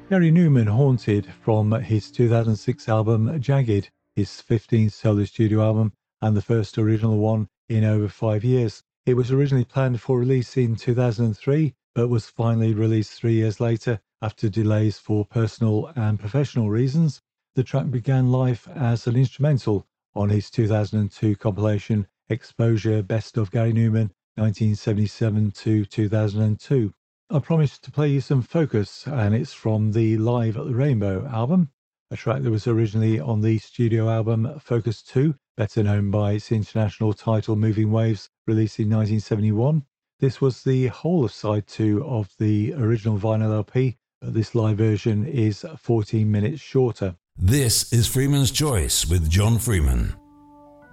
Gary Numan, Haunted, from his 2006 album Jagged, his 15th solo studio album and the first original one in over 5 years. It was originally planned for release in 2003, but was finally released 3 years later after delays for personal and professional reasons. The track began life as an instrumental on his 2002 compilation Exposure Best of Gary Numan 1977 to 2002. I promised to play you some Focus, and it's from the Live at the Rainbow album, a track that was originally on the studio album Focus 2, better known by its international title Moving Waves, released in 1971. This was the whole of side 2 of the original vinyl LP, but this live version is 14 minutes shorter. This is Freeman's Choice with John Freeman.